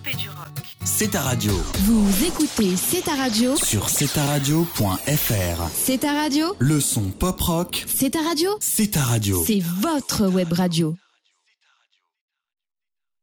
et du rock. C'est ta radio. Vous écoutez C'est ta radio Sur cetaradio.fr. C'est ta radio Le son pop rock. C'est ta radio C'est ta radio. C'est votre web radio.